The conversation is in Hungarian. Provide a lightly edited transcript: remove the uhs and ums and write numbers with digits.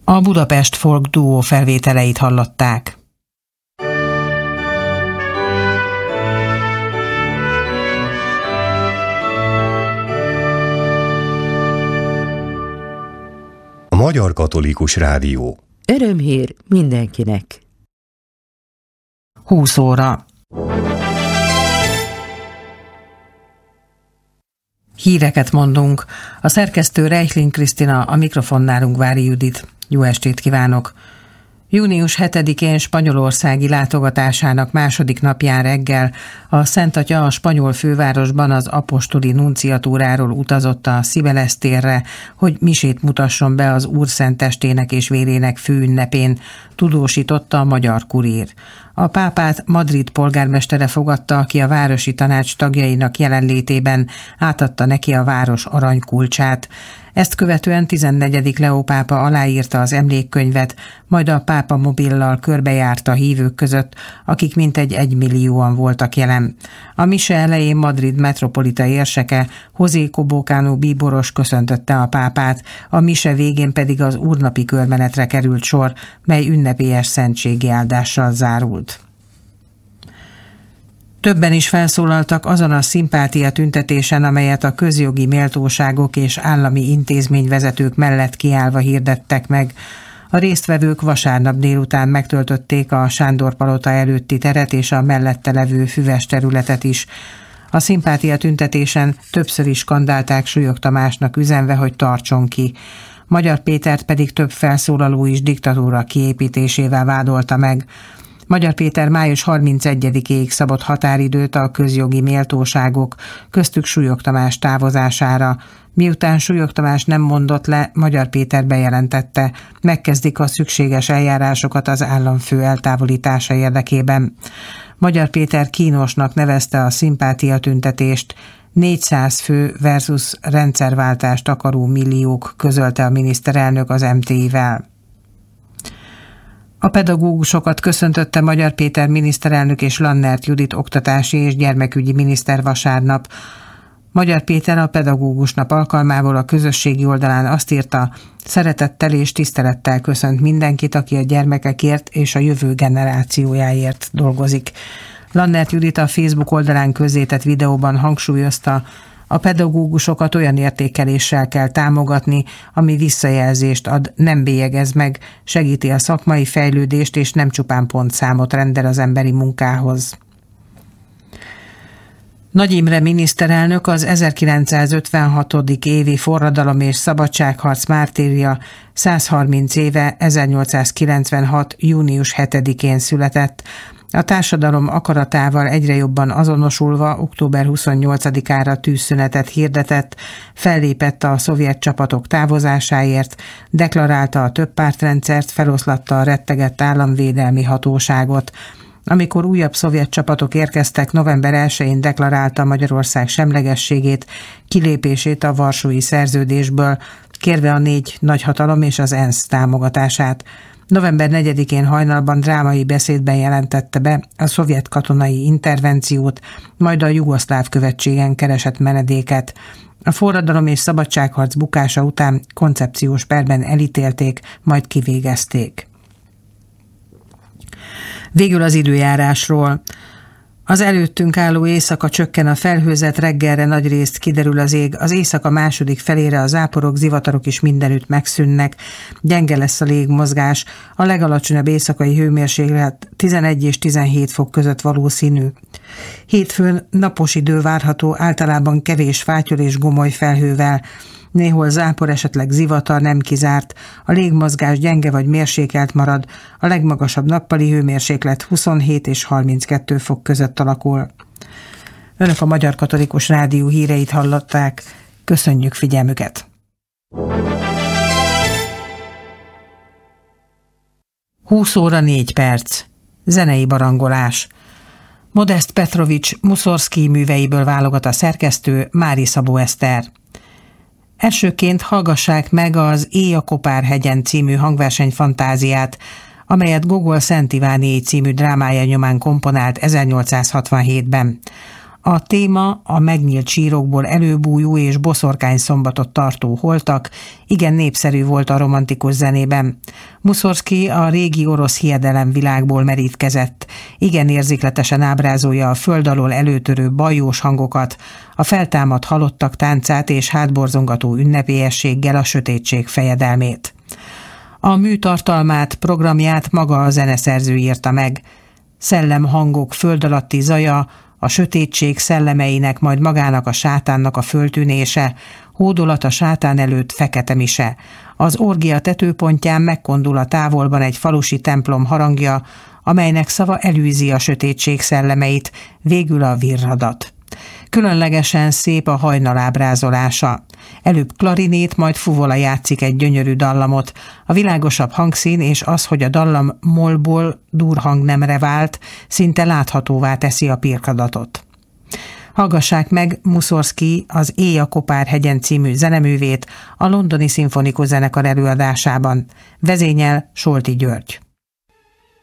A Budapest Folk Duo felvételeit hallották. A Magyar Katolikus Rádió. Örömhír mindenkinek. 20 óra. Híreket mondunk. A szerkesztő Reichling Krisztina, a mikrofonnál Ungvári Judit. Jó estét kívánok! Június 7-én spanyolországi látogatásának második napján reggel a Szent Atya a spanyol fővárosban az apostoli nunciatúráról utazott a Cibeles térre, hogy misét mutasson be az Úr szent testének és vérének főünnepén, tudósította a Magyar Kurír. A pápát Madrid polgármestere fogadta, aki a városi tanács tagjainak jelenlétében átadta neki a város aranykulcsát. Ezt követően 14. Leó pápa aláírta az emlékkönyvet, majd a pápa mobillal körbejárta hívők között, akik mintegy 1 millióan voltak jelen. A mise elején Madrid metropolita érseke, José Cobocano bíboros köszöntötte a pápát, a mise végén pedig az úrnapi körmenetre került sor, mely ünnepélyes szentségi áldással zárult. Többen is felszólaltak azon a szimpátia tüntetésen, amelyet a közjogi méltóságok és állami intézményvezetők mellett kiállva hirdettek meg. A résztvevők vasárnap délután megtöltötték a Sándor-palota előtti teret és a mellette levő füves területet is. A szimpátia tüntetésen többször is skandálták Súlyog Tamásnak üzenve, hogy tartson ki. Magyar Pétert pedig több felszólaló is diktatúra kiépítésével vádolta meg. Magyar Péter május 31-ig szabott határidőt a közjogi méltóságok, köztük Súlyog Tamás távozására. Miután Súlyog Tamás nem mondott le, Magyar Péter bejelentette, megkezdik a szükséges eljárásokat az államfő eltávolítása érdekében. Magyar Péter kínosnak nevezte a szimpátia tüntetést, 400 fő versus rendszerváltást akaró milliók, közölte a miniszterelnök az MTI-vel. A pedagógusokat köszöntötte Magyar Péter miniszterelnök és Lannert Judit oktatási és gyermekügyi miniszter vasárnap. Magyar Péter a pedagógus nap alkalmából a közösségi oldalán azt írta, szeretettel és tisztelettel köszönt mindenkit, aki a gyermekekért és a jövő generációjáért dolgozik. Lannert Judit a Facebook oldalán közzétett videóban hangsúlyozta, a pedagógusokat olyan értékeléssel kell támogatni, ami visszajelzést ad, nem bélyegez meg, segíti a szakmai fejlődést és nem csupán pontszámot rendel az emberi munkához. Nagy Imre miniszterelnök az 1956. évi forradalom és szabadságharc mártírja, 130 éve 1896. június 7-én született. A társadalom akaratával egyre jobban azonosulva október 28-ára tűzszünetet hirdetett, fellépett a szovjet csapatok távozásáért, deklarálta a többpártrendszert, feloszlatta a rettegett államvédelmi hatóságot. Amikor újabb szovjet csapatok érkeztek, november 1-én deklarálta Magyarország semlegességét, kilépését a Varsói Szerződésből, kérve a 4 nagyhatalom és az ENSZ támogatását. November 4-én hajnalban drámai beszédben jelentette be a szovjet katonai intervenciót, majd a jugoszláv követségen keresett menedéket. A forradalom és szabadságharc bukása után koncepciós perben elítélték, majd kivégezték. Végül az időjárásról. Az előttünk álló éjszaka csökken a felhőzet, reggelre nagyrészt kiderül az ég, az éjszaka második felére a záporok, zivatarok is mindenütt megszűnnek, gyenge lesz a légmozgás, a legalacsonyabb éjszakai hőmérséklet 11 és 17 fok között valószínű. Hétfőn napos idő várható, általában kevés fátyol és gomoly felhővel, néhol zápor, esetleg zivatar nem kizárt, a légmozgás gyenge vagy mérsékelt marad, a legmagasabb nappali hőmérséklet 27 és 32 fok között alakul. Önök a Magyar Katolikus Rádió híreit hallották. Köszönjük figyelmüket! 20 óra 4 perc. Zenei barangolás. Modest Petrovics Muszorszkij műveiből válogat a szerkesztő, Mári Szabó Eszter. Elsőként hallgassák meg az Éj a Kopár-hegyen című hangverseny fantáziát, amelyet Gogol Szent Ivánié című drámája nyomán komponált 1867-ben. A A téma a megnyílt sírokból előbújó és boszorkány szombatot tartó holtak, igen népszerű volt a romantikus zenében. Mussorgsky a régi orosz hiedelemvilágból merítkezett, igen érzékletesen ábrázolja a föld alól előtörő bajós hangokat, a feltámadt halottak táncát és hátborzongató ünnepélyességgel a sötétség fejedelmét. A mű tartalmát, programját maga a zeneszerző írta meg. Szellemhangok föld alatti zaja, a sötétség szellemeinek, majd magának a sátánnak a föltűnése, hódolat a sátán előtt fekete mise. Az orgia tetőpontján megkondul a távolban egy falusi templom harangja, amelynek szava elűzi a sötétség szellemeit, végül a virradat. Különlegesen szép a hajnal ábrázolása. Előbb klarinét, majd fuvola játszik egy gyönyörű dallamot. A világosabb hangszín és az, hogy a dallam mollból durhangnemre vált, szinte láthatóvá teszi a pirkadatot. Hallgassák meg Mussorgsky az Éj a Kopár-hegyen című zeneművét a Londoni Szimfonikus Zenekar előadásában. Vezényel Solti György.